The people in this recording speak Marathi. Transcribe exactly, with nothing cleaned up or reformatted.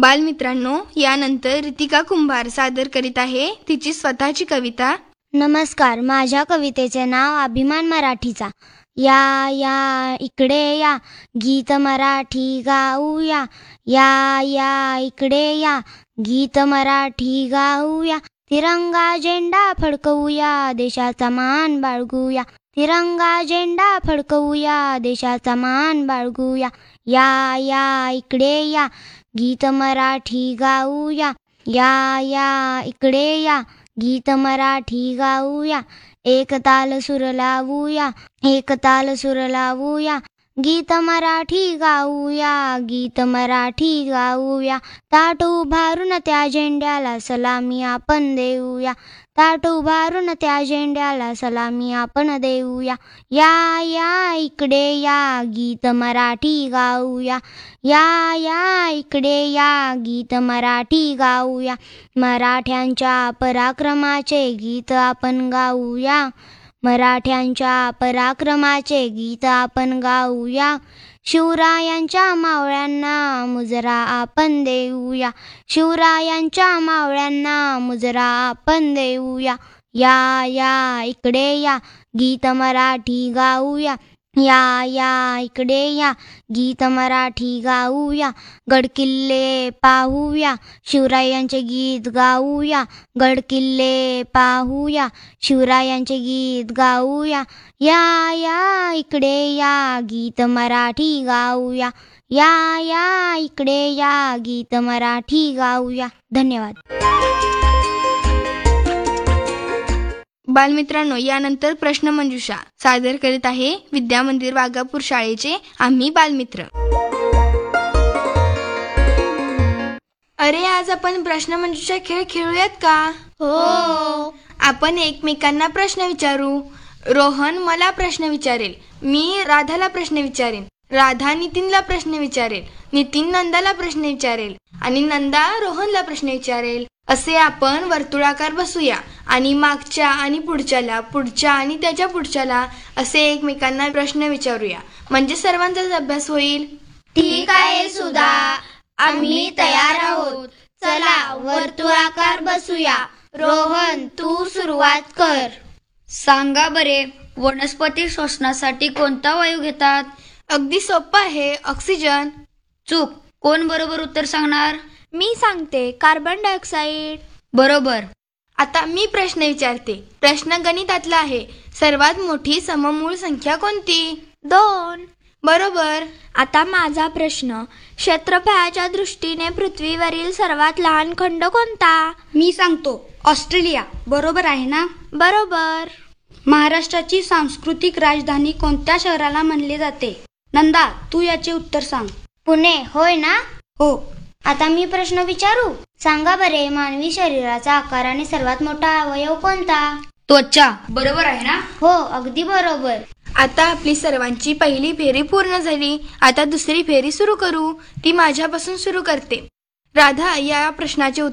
बालमित्रांनो, यानंतर रितिका कुंभार सादर करीत आहे तिची स्वतःची कविता. नमस्कार. माझ्या कवितेचे नाव अभिमान मराठीचा. या या इकडे या, गीत मराठी गाऊया. या या इकडे या, गीत मराठी गाऊया. तिरंगा झेंडा फडकवूया, देशाचा मान बाळगूया. तिरंगा झेंडा फडकवूया, देशाचा मान बाळगूया. या या इकडे या, गीत मराठी गाऊया. या या इकडे या, गीत मराठी गाऊया. एक ताल सूर लावूया, एक ताल सूर लावूया. गीत मराठी गाऊया, गीत मराठी गाऊया. ताट उभारून त्या झेंड्याला सलामी आपण देऊया. ताट उभारून त्या झेंड्याला सलामी आपण देऊया. या या इकडे या, गीत मराठी गाऊया. या या इकडे या, गीत मराठी गाऊया. मराठ्यांच्या पराक्रमाचे गीत आपण गाऊया. मराठ्यांच्या पराक्रमाचे गीत आपण गाऊया. शिवरायांच्या मावळ्यांना मुजरा आपण देऊया. शिवरायांच्या मावळ्यांना मुजरा आपण देऊया. या या इकडे या, गीत मराठी गाऊया. या या इकडे या, गीत मराठी गाऊया. गडकिल्ले पाहूया, शिवरायांचे गीत गाऊया. गडकिल्ले पाहूया, शिवरायांचे गीत गाऊया. या या इकडे या, गीत मराठी गाऊया. या या इकडे या, गीत मराठी गाऊया. धन्यवाद. बालमित्रांनो, यानंतर प्रश्न मंजुषा सादर करीत आहे विद्या मंदिर वाघापूर शाळेचे आम्ही बालमित्र. अरे, आज आपण प्रश्न मंजुषा खेळ खेळूयात का? हो. आपण एकमेकांना प्रश्न विचारू. रोहन मला प्रश्न विचारेल, मी राधाला प्रश्न विचारेन. राधा नितीनला प्रश्न विचारेल, नितीन नंदाला प्रश्न विचारेल आणि नंदा रोहनला प्रश्न विचारेल. असे आपण वर्तुळाकार बसूया आणि मागच्या आणि पुढच्याला, पुढच्या आणि त्याच्या पुढच्याला असे एकमेकांना प्रश्न विचारूया. म्हणजे सर्वांचाच अभ्यास होईल. ठीक आहे सुधा, आम्ही तयार आहोत. चला वर्तुळाकार बसूया. रोहन, तू सुरुवात कर. सांगा बरे, वनस्पती श्वसनासाठी कोणता वायू घेतात? अगदी सोपं आहे, ऑक्सिजन. चूक. कोण बरोबर उत्तर सांगणार? मी सांगते, कार्बन डायऑक्साईड. बरोबर. आता मी प्रश्न विचारते. प्रश्न गणितातला आहे. सर्वात मोठी सममूळ संख्या कोणती? दोन. बरोबर. आता माझा प्रश्न, क्षेत्रफळाच्या दृष्टीने पृथ्वीवरील सर्वात लहान खंड कोणता? मी सांगतो, ऑस्ट्रेलिया. बरोबर आहे ना? बरोबर. महाराष्ट्राची सांस्कृतिक राजधानी कोणत्या शहराला म्हणले जाते? नंदा, तू याचे उत्तर सांग. पुणे. होय ना? हो. आता मी प्रश्न विचारू. सांगा बरे, मानवी शरीराचा आकाराने सर्वात मोठा अवयव कोणता? त्वचा. बरोबर आहे ना? हो, अगदी बरोबर. आता आपली सर्वांची पहिली फेरी पूर्ण झाली. आता दुसरी फेरी सुरू करू. ती माझ्यापासून सुरू करते. राधा, या प्रश्नाचे